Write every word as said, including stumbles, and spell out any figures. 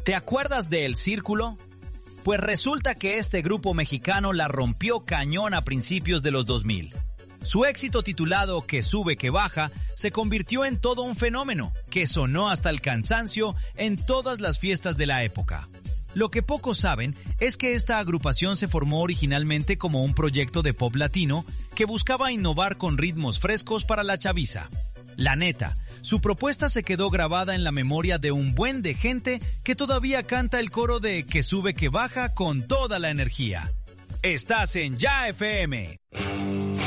¿Te acuerdas de El Círculo? Pues resulta que este grupo mexicano la rompió cañón a principios de los dos mil. Su éxito titulado Que sube, que baja, se convirtió en todo un fenómeno, que sonó hasta el cansancio en todas las fiestas de la época. Lo que pocos saben es que esta agrupación se formó originalmente como un proyecto de pop latino que buscaba innovar con ritmos frescos para la chaviza. La neta, su propuesta se quedó grabada en la memoria de un buen de gente que todavía canta el coro de Que sube, que baja con toda la energía. Estás en Ya F M.